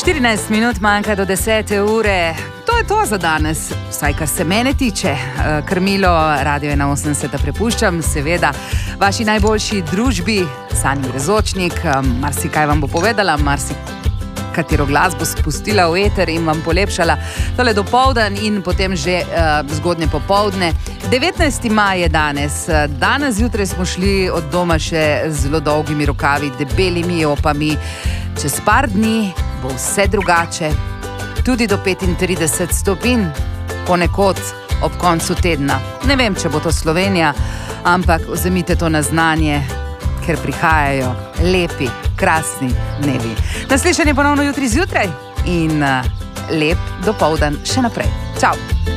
14 minut manjka do 10. ure. To je to za danes, vsaj kar se mene tiče. Krmilo Radio 81 prepuščam, seveda, vaši najboljši družbi, Sanji Brezočnik. Marsikaj vam bo povedala, katero glasbo spustila v eter in vam polepšala tole dopoldan in potem že zgodnje popoldne. 19. maj je danes. Danes zjutraj smo šli od doma še z zelo dolgimi rokavi, debelimi jopami. Čez par dni bo vse drugače, tudi do 35 stopinj, ponekod ob koncu tedna. Ne vem, če bo to Slovenija, ampak vzemite to na znanje, ker prihajajo lepi, krasni dnevi. Naslišanje ponovno jutri zjutraj in lep dopoldan še naprej. Čau!